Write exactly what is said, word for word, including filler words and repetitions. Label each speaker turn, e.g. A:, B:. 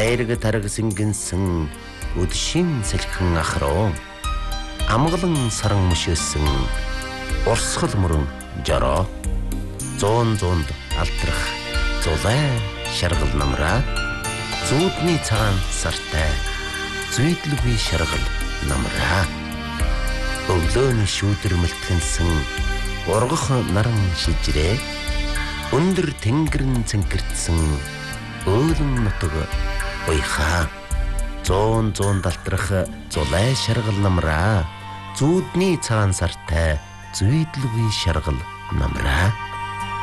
A: баярг тараг сингэнсэн өдшин сэлхэн ахруу амгалан саран мөшөөсөн урсгал мөрөн жороо зуун зуунд алтрах зулай шаргал намраа зүүдний цагаан сартай зүйдлгүй шаргал намраа өглөөний шүүдэр мэлтгэнсэн ургах наран шижрээ өндөр тэнгэрэн цэнкэрдсэн өөлөн нутаг уйхаа зуун зуун далтрах зулай шаргал намраа зүүдний цагаан сартай зүйдлгүй шаргал намраа